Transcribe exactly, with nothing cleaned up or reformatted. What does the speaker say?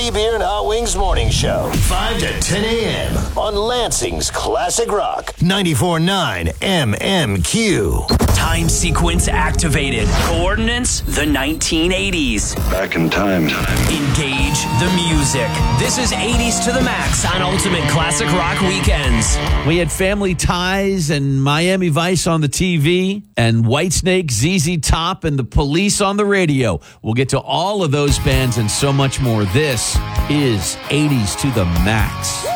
Free Beer and Hot Wings Morning Show. five to ten a.m. on Lansing's Classic Rock. ninety-four point nine M M Q. Time sequence activated. Coordinates, the nineteen eighties. Back in time. Engage the music. This is eighties to the max on Ultimate Classic Rock Weekends. We had Family Ties and Miami Vice on the T V and Whitesnake, Z Z Top, and the Police on the radio. We'll get to all of those bands and so much more. This is eighties to the max.